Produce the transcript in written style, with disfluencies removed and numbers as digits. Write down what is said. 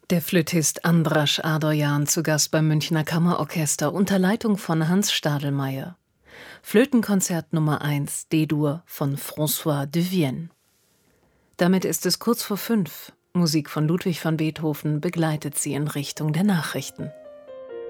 Der Flötist Andras Adoyan zu Gast beim Münchner Kammerorchester unter Leitung von Hans Stadelmeier. Flötenkonzert Nummer 1 D-Dur von François de Vienne. Damit ist es kurz vor 5. Musik von Ludwig van Beethoven begleitet sie in Richtung der Nachrichten.